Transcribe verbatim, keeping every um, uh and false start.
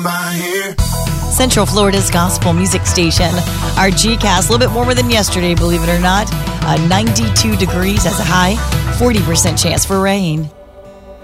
my hair. Central Florida's gospel music station. Our G-Cast, a little bit warmer than yesterday, believe it or not. Uh, ninety-two degrees as a high, forty percent chance for rain.